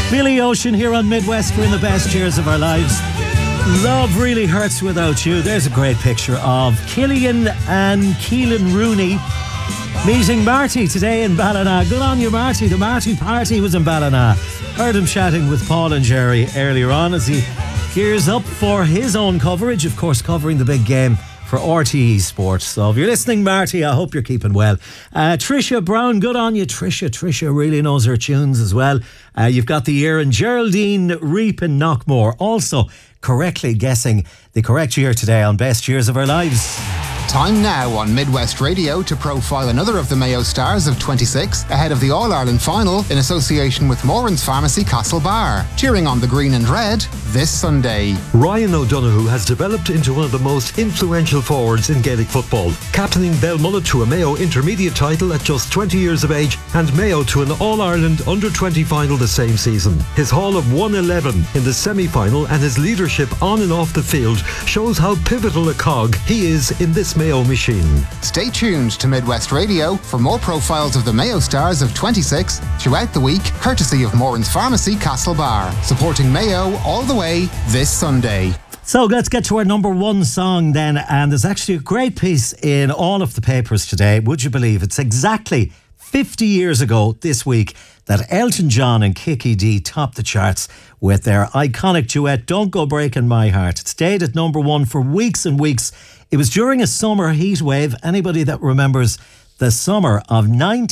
Billy Ocean here on Midwest. We're in the best years of our lives. Love really hurts without you. There's a great picture of Killian and Keelan Rooney meeting Marty today in Ballina. Good on you, Marty. The Marty party was in Ballina. Heard him chatting with Paul and Jerry earlier on as he gears up for his own coverage, of course, covering the big game for RTE Sports. So if you're listening, Marty, I hope you're keeping well. Tricia Brown, good on you, Tricia. Tricia really knows her tunes as well. You've got the year, and Geraldine Reap in Knockmore also correctly guessing the correct year today on Best Years of Our Lives. Time now on Midwest Radio to profile another of the Mayo stars of 26 ahead of the All-Ireland final in association with Moran's Pharmacy Castlebar. Cheering on the green and red this Sunday. Ryan O'Donoghue has developed into one of the most influential forwards in Gaelic football, captaining Belmullet to a Mayo intermediate title at just 20 years of age and Mayo to an All-Ireland under-20 final the same season. His haul of 111 in the semi-final and his leadership on and off the field shows how pivotal a cog he is in this Mayo machine. Stay tuned to Midwest Radio for more profiles of the Mayo stars of 26 throughout the week, courtesy of Moran's Pharmacy Castlebar, supporting Mayo all the way this Sunday. So let's get to our number one song then, and there's actually a great piece in all of the papers today. Would you believe it's exactly 50 years ago this week that Elton John and Kiki Dee topped the charts with their iconic duet Don't Go Breaking My Heart. It stayed at number one for weeks and weeks. It was during a summer heat wave. Anybody that remembers the summer of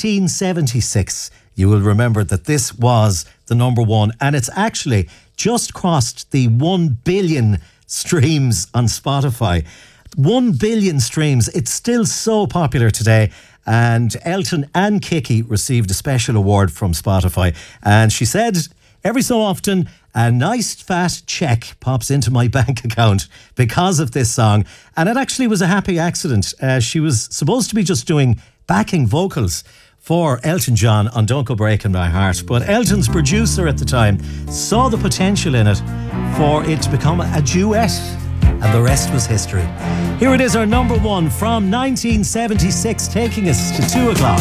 1976, you will remember that this was the number one, and it's actually just crossed the 1 billion streams on Spotify. 1 billion streams. It's still so popular today. And Elton and Kiki received a special award from Spotify. And she said, every so often, a nice fat check pops into my bank account because of this song. And it actually was a happy accident. She was supposed to be just doing backing vocals for Elton John on Don't Go Breaking My Heart. But Elton's producer at the time saw the potential in it for it to become a duet. And the rest was history. Here it is, our number one from 1976, taking us to 2 o'clock.